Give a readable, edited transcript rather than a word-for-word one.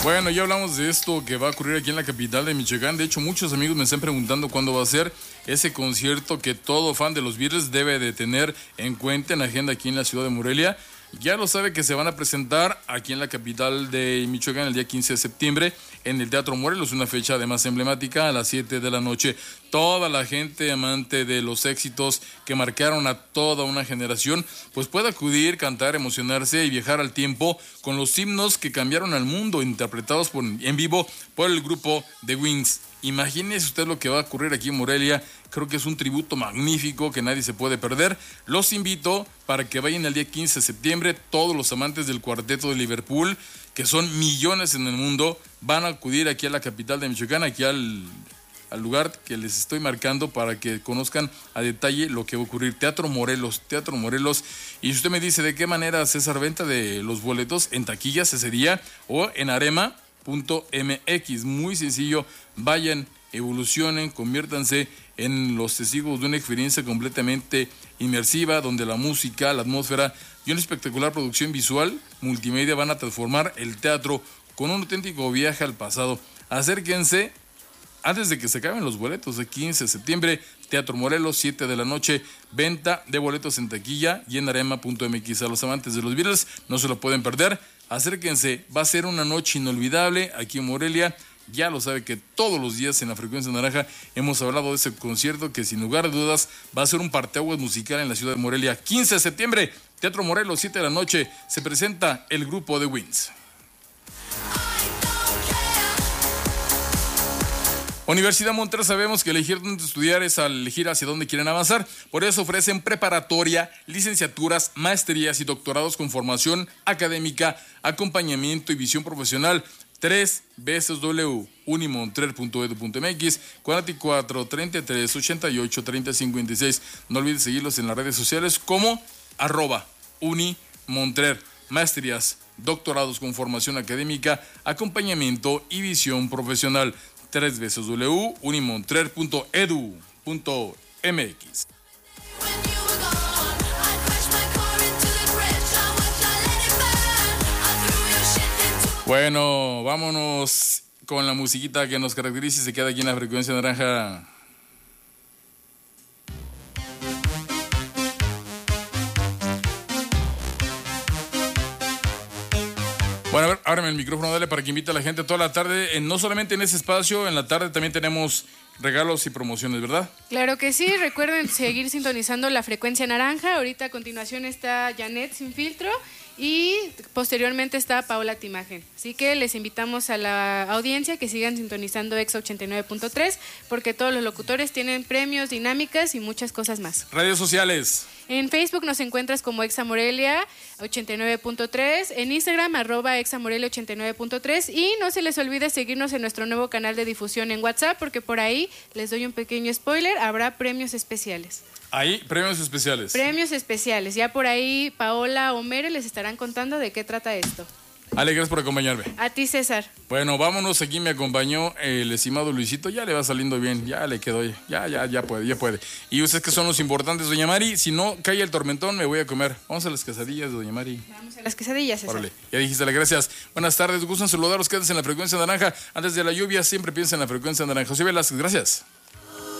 Bueno, ya hablamos de esto que va a ocurrir aquí en la capital de Michoacán. De hecho, muchos amigos me están preguntando cuándo va a ser ese concierto que todo fan de los Beatles debe de tener en cuenta en la agenda aquí en la ciudad de Morelia. Ya lo sabe que se van a presentar aquí en la capital de Michoacán el día 15 de septiembre en el Teatro Morelos, una fecha además emblemática a las 7 de la noche. Toda la gente amante de los éxitos que marcaron a toda una generación, pues puede acudir, cantar, emocionarse y viajar al tiempo con los himnos que cambiaron al mundo, interpretados en vivo por el grupo The Wings. Imagínese usted lo que va a ocurrir aquí en Morelia. Creo que es un tributo magnífico que nadie se puede perder. Los invito para que vayan el día 15 de septiembre. Todos los amantes del cuarteto de Liverpool, que son millones en el mundo, van a acudir aquí a la capital de Michoacán, aquí al lugar que les estoy marcando para que conozcan a detalle lo que va a ocurrir. Teatro Morelos. Y si usted me dice de qué manera César venta de los boletos, en taquillas ese día o en arema.mx. Muy sencillo, vayan, evolucionen, conviértanse en los testigos de una experiencia completamente inmersiva, donde la música, la atmósfera y una espectacular producción visual multimedia van a transformar el teatro con un auténtico viaje al pasado. Acérquense antes de que se acaben los boletos. De 15 de septiembre, Teatro Morelos, 7 de la noche, venta de boletos en taquilla y en arema.mx. A los amantes de los Beatles no se lo pueden perder. Acérquense, va a ser una noche inolvidable aquí en Morelia. Ya lo sabe que todos los días en la Frecuencia Naranja hemos hablado de ese concierto que sin lugar a dudas va a ser un parteaguas musical en la ciudad de Morelia. 15 de septiembre, Teatro Morelos, 7 de la noche, se presenta el grupo The Wings. Universidad Montreal, sabemos que elegir dónde estudiar es elegir hacia dónde quieren avanzar. Por eso ofrecen preparatoria, licenciaturas, maestrías y doctorados con formación académica, acompañamiento y visión profesional. 3 veces www.unimontrer.edu.mx 44 33 88 30 56. No olvides seguirlos en las redes sociales como @unimontrer. Maestrías, doctorados con formación académica, acompañamiento y visión profesional. 3 veces www.unimontrer.edu.mx. Bueno, vámonos con la musiquita que nos caracteriza y se queda aquí en la Frecuencia Naranja. Bueno, a ver, ábreme el micrófono, dale para que invite a la gente toda la tarde, no solamente en ese espacio, en la tarde también tenemos regalos y promociones, ¿verdad? Claro que sí, recuerden seguir sintonizando la Frecuencia Naranja. Ahorita a continuación está Janet Sin Filtro y posteriormente está Paola Timagen. Así que les invitamos a la audiencia que sigan sintonizando Exa 89.3 porque todos los locutores tienen premios, dinámicas y muchas cosas más. Redes sociales. En Facebook nos encuentras como Exa Morelia 89.3, en Instagram @Exa Morelia 89.3 y no se les olvide seguirnos en nuestro nuevo canal de difusión en WhatsApp porque por ahí, les doy un pequeño spoiler, habrá premios especiales. Ahí, premios especiales. Premios especiales, ya por ahí Paola o Mere les estarán contando de qué trata esto. Ale, gracias por acompañarme. A ti, César. Bueno, vámonos, aquí me acompañó el estimado Luisito, ya le va saliendo bien, ya le quedó, ya puede. Y ustedes que son los importantes, doña Mari, si no cae el tormentón, me voy a comer. Vamos a las quesadillas, doña Mari. Vamos a las quesadillas, César. Órale, ya dijiste, gracias. Buenas tardes, gustan saludarlos, quédense en la Frecuencia Naranja. Antes de la lluvia, siempre piensa en la Frecuencia Naranja. José Velázquez, gracias.